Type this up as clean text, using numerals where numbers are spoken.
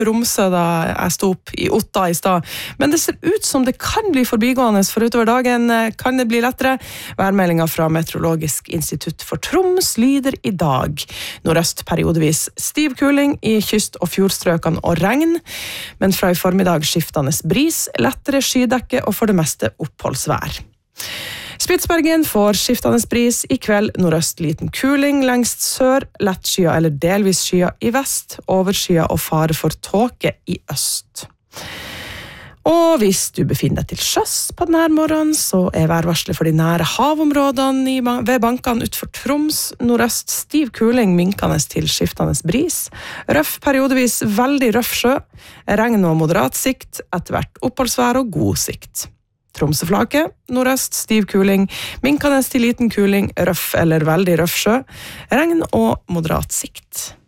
Romsø da jeg sto opp i Otta i stad, men det ser ut som det kan bli forbigående, for utover dagen kan det bli lettere. Værmeldingen fra Meteorologisk institutt for Troms lyder i dag. Nordøst periodevis stiv kuling i kyst- og fjordstrøkene og regn, men fra i formiddag skiftende bris, lettere skydekke og for det meste oppholdsvær. Spitsbergen får skiftende bris, i kveld nordøst liten kuling lengst sør, lett skya eller delvis skya i vest, overskya og fare for tåke i øst. Og hvis du befinner deg til sjøs på denne morgenen, så værvarselet for de nære havområdene ved bankene utenfor Troms, nordøst stiv kuling, minkende til skiftende bris, røff periodevis veldig røff sjø, regn og moderat sikt, etter hvert oppholdsvær og god sikt. Tromsøflake, nordøst, stiv kuling, minkende til liten kuling, røff eller veldig røff sjø, regn og moderat sikt.